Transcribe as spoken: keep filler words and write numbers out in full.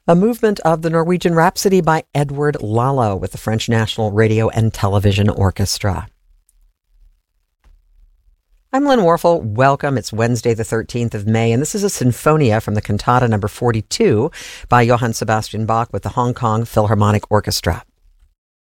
A movement of the Norwegian Rhapsody by Edward Lalo with the French National Radio and Television Orchestra. I'm Lynn Warfel. Welcome. It's Wednesday, the thirteenth of May, and this is a sinfonia from the cantata number forty-two by Johann Sebastian Bach with the Hong Kong Philharmonic Orchestra.